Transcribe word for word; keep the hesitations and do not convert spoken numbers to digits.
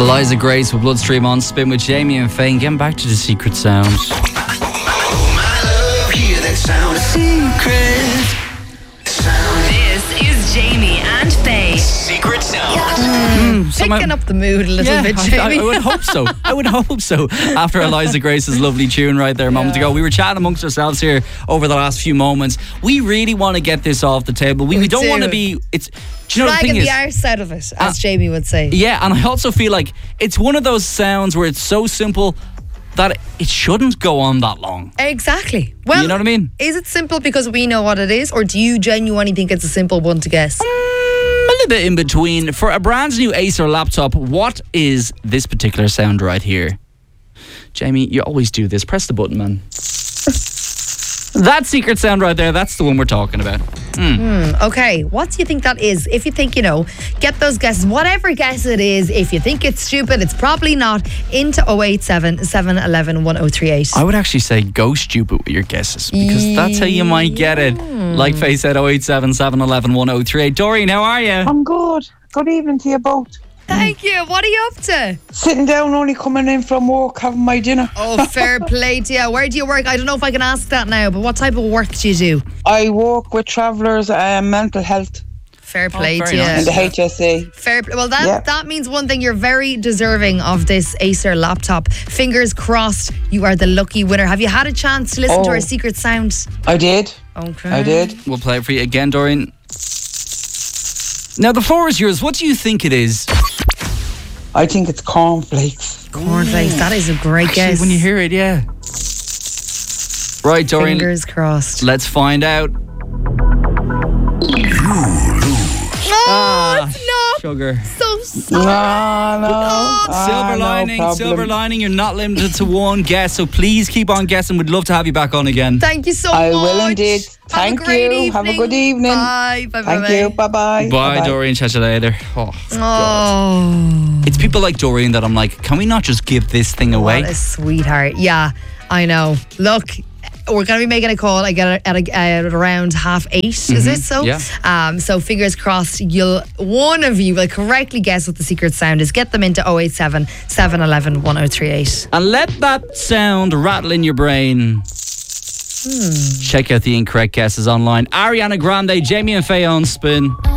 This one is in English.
Eliza Grace with Bloodstream on Spin with Jamie and Faye. Getting back to the secret sound. Oh my love, hear that sound. Secret sound. This is Jamie and Faye. Secret sound. Mm, somehow- Picking up the mood a little Yeah, bit, I, Jamie. I, I would hope so. I would hope so. After Eliza Grace's lovely tune right there a moment Yeah. ago, we were chatting amongst ourselves here over the last few moments. We really want to get this off the table. We, we, We don't do. want to be. It's. Do you know Dragging the thing the is? arse out of it, as Uh, Jamie would say. Yeah, and I also feel like it's one of those sounds where it's so simple that it shouldn't go on that long. Exactly. Well, You know what I mean? Is it simple because we know what it is, or do you genuinely think it's a simple one to guess? Mm, a little bit in between. For a brand new Acer laptop, what is this particular sound right here? Jamie, you always do this. Press the button, man. That secret sound right there, that's the one we're talking about. Okay, what do you think that is? If you think, you know, get those guesses, whatever guess it is. If you think it's stupid, it's probably not. Into oh eight seven, seven one one, one oh three eight. I would actually say go stupid with your guesses because that's how you might get it. Like Faye said, oh eight seven, seven one one, one oh three eight. Doreen, how are you? I'm good. Good evening to you both. Thank you. What are you up to? Sitting down, only coming in from work, having my dinner. Oh, fair play to you. Where do you work? I don't know if I can ask that now, but what type of work do you do? I work with travellers and mental health Fair play very to you. nice. in the H S A. Fair play. Well, that Yeah. that means one thing. You're very deserving of this Acer laptop. Fingers crossed, you are the lucky winner. Have you had a chance to listen to Oh. our secret sound? I did. Okay. I did. We'll play it for you again, Doreen. Now, the floor is yours. What do you think it is? I think it's cornflakes. Cornflakes. That is a great Actually, guess. when you hear it, yeah. Right, Doreen, Fingers crossed. let's find out. Oh, Ah, it's not Sugar. so sad. No, no. Ah, Silver no lining, problem. silver lining. You're not limited to one guess, so please keep on guessing. We'd love to have you back on again. Thank you so I much. will indeed. Thank Have a great you. evening. Have a good evening. Bye. Bye. Thank bye, you. bye. Bye-bye. Bye, Bye-bye. Doreen. Catch you later. Oh, God. Oh, It's people like Doreen that I'm like, can we not just give this thing away? what a sweetheart. Yeah, I know. Look, we're going to be making a call I get at, a, at around half eight, is it so? Yeah. Um, so fingers crossed, you'll one of you will correctly guess what the secret sound is. Get them into oh eight seven, seven one one, one oh three eight. And let that sound rattle in your brain. Check out the incorrect guesses online. Ariana Grande, Jamie and Faye on Spin.